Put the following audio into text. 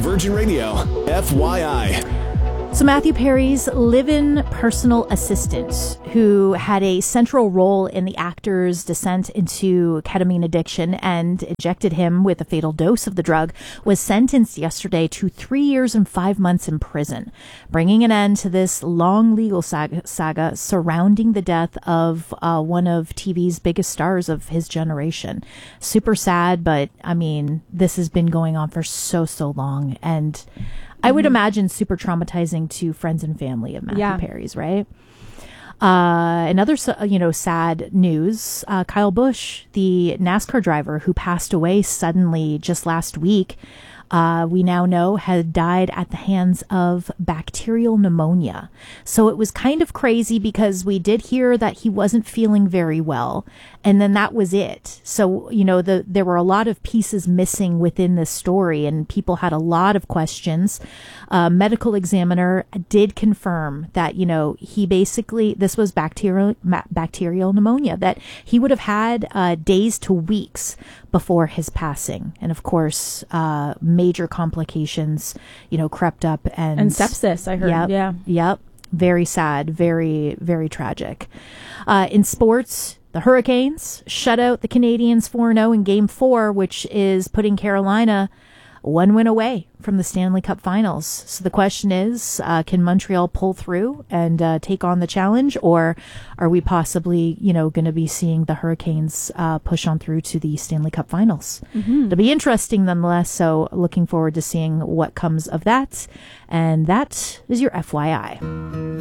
Virgin Radio, FYI. So Matthew Perry's live-in personal assistant, who had a central role in the actor's descent into ketamine addiction and injected him with a fatal dose of the drug, was sentenced yesterday to 3 years and 5 months in prison, bringing an end to this long legal saga surrounding the death of one of TV's biggest stars of his generation. Super sad, but I mean, this has been going on for so long, and I would imagine super traumatizing to friends and family of Matthew Perry's, right? Another, sad news, Kyle Busch, the NASCAR driver who passed away suddenly just last week, we now know had died at the hands of bacterial pneumonia. So it was kind of crazy because we did hear that he wasn't feeling very well, and then that was it. So, there were a lot of pieces missing within this story, and people had a lot of questions. Medical examiner did confirm that, this was bacterial pneumonia, that he would have had days to weeks before his passing. And of course, major complications, crept up and sepsis, I heard. Yep. Very sad. Very, very tragic. In sports, the Hurricanes shut out the Canadiens 4-0 in Game 4, which is putting Carolina one win away from the Stanley Cup Finals. So the question is, can Montreal pull through and take on the challenge, or are we possibly, going to be seeing the Hurricanes push on through to the Stanley Cup Finals? Mm-hmm. It'll be interesting nonetheless, so looking forward to seeing what comes of that. And that is your FYI.